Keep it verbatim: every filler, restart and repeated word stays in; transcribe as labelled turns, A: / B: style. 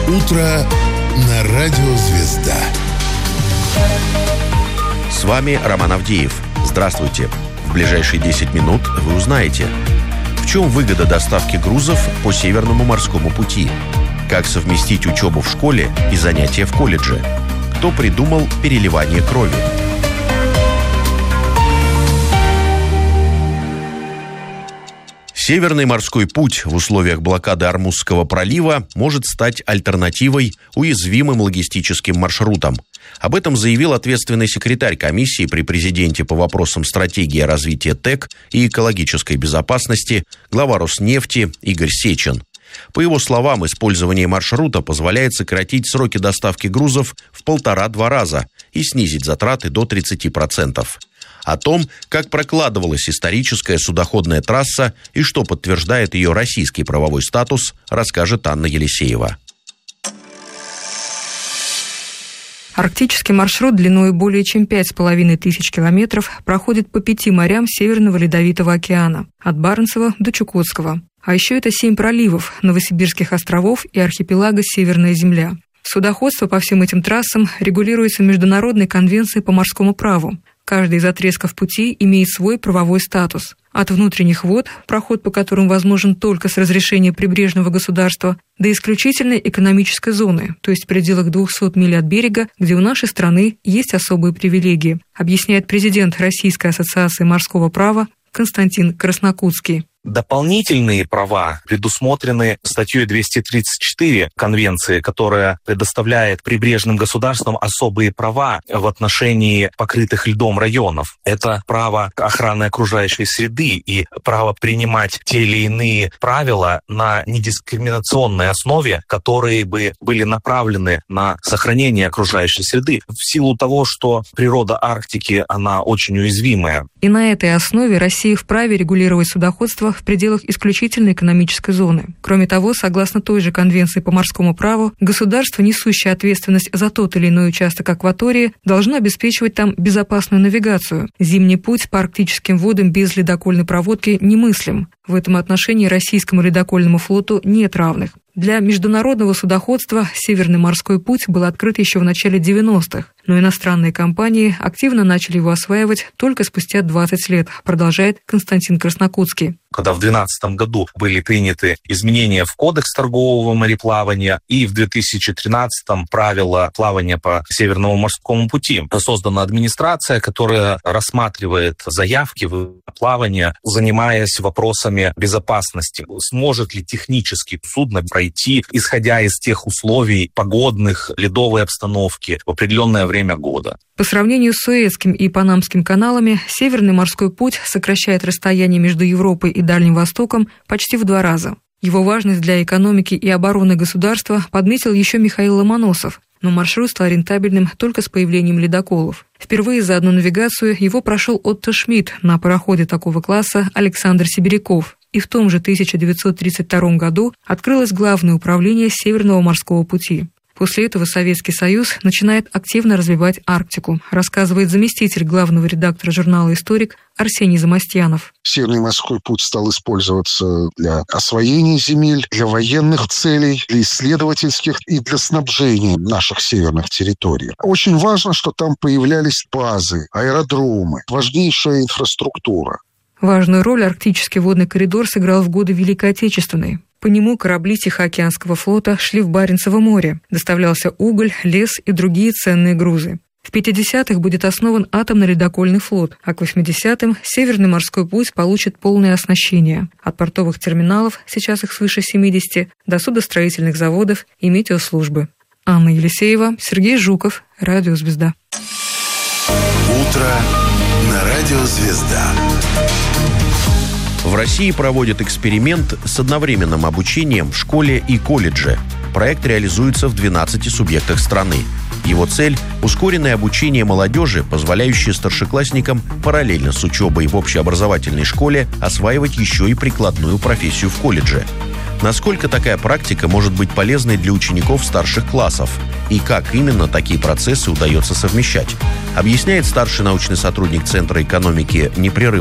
A: Утро на радио «Звезда».
B: С вами Роман Авдеев. Здравствуйте. В ближайшие десять минут вы узнаете, в чем выгода доставки грузов по Северному морскому пути, как совместить учебу в школе и занятия в колледже, кто придумал переливание крови. Северный морской путь в условиях блокады Ормузского пролива может стать альтернативой уязвимым логистическим маршрутам. Об этом заявил ответственный секретарь комиссии при президенте по вопросам стратегии развития ТЭК и экологической безопасности, глава Роснефти Игорь Сечин. По его словам, использование маршрута позволяет сократить сроки доставки грузов в полтора-два раза и снизить затраты до тридцати процентов. О том, как прокладывалась историческая судоходная трасса и что подтверждает ее российский правовой статус, расскажет Анна Елисеева.
C: Арктический маршрут длиной более чем пять с половиной тысяч километров проходит по пяти морям Северного Ледовитого океана, от Баренцева до Чукотского. А еще это семь проливов, Новосибирских островов и архипелага Северная Земля. Судоходство по всем этим трассам регулируется Международной конвенцией по морскому праву. Каждый из отрезков пути имеет свой правовой статус. От внутренних вод, проход по которым возможен только с разрешения прибрежного государства, до исключительной экономической зоны, то есть в пределах двухсот миль от берега, где у нашей страны есть особые привилегии, объясняет президент Российской ассоциации морского права Константин Краснокутский.
D: Дополнительные права предусмотрены статьей двести тридцать четыре Конвенции, которая предоставляет прибрежным государствам особые права в отношении покрытых льдом районов. Это право охраны окружающей среды и право принимать те или иные правила на недискриминационной основе, которые бы были направлены на сохранение окружающей среды. В силу того, что природа Арктики, она очень уязвимая.
C: И на этой основе Россия вправе регулировать судоходство в пределах исключительной экономической зоны. Кроме того, согласно той же Конвенции по морскому праву, государство, несущее ответственность за тот или иной участок акватории, должно обеспечивать там безопасную навигацию. Зимний путь по арктическим водам без ледокольной проводки немыслим. В этом отношении российскому ледокольному флоту нет равных. Для международного судоходства Северный морской путь был открыт еще в начале девяностых, но иностранные компании активно начали его осваивать только спустя двадцать лет, продолжает Константин Краснокутский.
D: Когда в две тысячи двенадцатом году были приняты изменения в Кодекс торгового мореплавания и в две тысячи тринадцатом правила плавания по Северному морскому пути, создана администрация, которая рассматривает заявки в плавание, занимаясь вопросами безопасности. Сможет ли технически судно пройти, исходя из тех условий погодных, ледовой обстановки в определенное время года?
C: По сравнению с Суэцким и Панамским каналами, Северный морской путь сокращает расстояние между Европой и Дальним Востоком почти в два раза. Его важность для экономики и обороны государства подметил еще Михаил Ломоносов, но маршрут стал рентабельным только с появлением ледоколов. Впервые за одну навигацию его прошел Отто Шмидт на пароходе такого класса Александр Сибиряков. И в том же тысяча девятьсот тридцать втором году открылось Главное управление Северного морского пути. После этого Советский Союз начинает активно развивать Арктику, рассказывает заместитель главного редактора журнала «Историк» Арсений Замостьянов.
E: Северный морской путь стал использоваться для освоения земель, для военных целей, для исследовательских и для снабжения наших северных территорий. Очень важно, что там появлялись базы, аэродромы, важнейшая инфраструктура.
C: Важную роль арктический водный коридор сыграл в годы Великой Отечественной. По нему корабли Тихоокеанского флота шли в Баренцево море, доставлялся уголь, лес и другие ценные грузы. В пятидесятых будет основан атомный ледокольный флот, а к восьмидесятым Северный морской путь получит полное оснащение. От портовых терминалов, сейчас их свыше семидесяти, до судостроительных заводов и метеослужбы. Анна Елисеева, Сергей Жуков, Радио «Звезда».
A: Утро на радио «Звезда».
B: В России проводят эксперимент с одновременным обучением в школе и колледже. Проект реализуется в двенадцати субъектах страны. Его цель – ускоренное обучение молодежи, позволяющее старшеклассникам параллельно с учебой в общеобразовательной школе осваивать еще и прикладную профессию в колледже. Насколько такая практика может быть полезной для учеников старших классов? И как именно такие процессы удается совмещать? Объясняет старший научный сотрудник Центра экономики непрерывного